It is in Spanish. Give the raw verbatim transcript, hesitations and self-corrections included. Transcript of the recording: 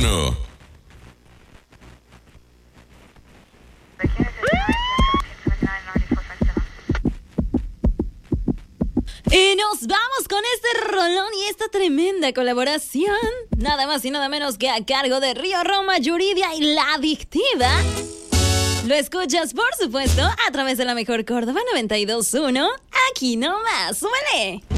uno. Y nos vamos con este rolón y esta tremenda colaboración, nada más y nada menos que a cargo de Río Roma, Yuridia y La Adictiva. Lo escuchas, por supuesto, a través de la mejor Córdoba noventa y dos punto uno. Aquí nomás, súbele.